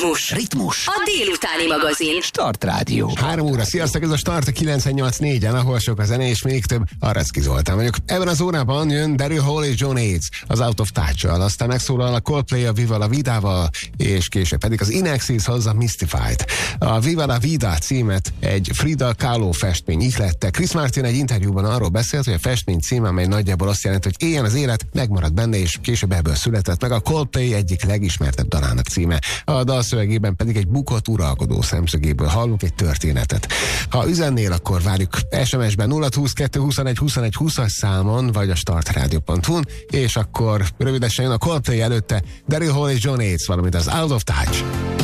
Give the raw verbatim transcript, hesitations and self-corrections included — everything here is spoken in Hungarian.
Ritmus. Ritmus. A délutáni magazin. Start Rádió. Három óra, sziasztok, ez a Start a kilencvennyolc négyen, ahol sok a zene és még több, Aracki Zoltán vagyok. Ebben az órában jön Daryl Hall és John Yates az Out of Touch-al, aztán megszólal a Coldplay a Viva la Vidával, és később pedig az Inexis hozza Mystified. A Viva la Vida címet egy Frida Kahlo festmény ihlette. Chris Martin egy interjúban arról beszélt, hogy a festmény címe, amely nagyjából azt jelenti, hogy éljen az élet, megmarad benne, és később ebből született meg a Coldplay egyik legismertebb dalának címe. A dal szövegében pedig egy bukott uralkodó szemszögéből hallunk egy történetet. Ha üzennél, akkor várjuk es em es-ben nulla húsz kettő huszonegy huszonegy húszas számon, vagy a startradio pont hu-n, és akkor rövidesen jön a Coldplay, előtte Daryl Hall és John Yates, valamint az Out of Touch.